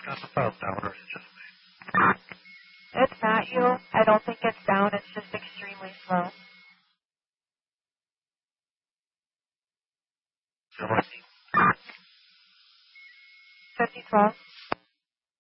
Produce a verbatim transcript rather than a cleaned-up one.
Got the files down, or is it just me? It's not you. I don't think it's down. It's just extremely slow. So what? fifty twelve.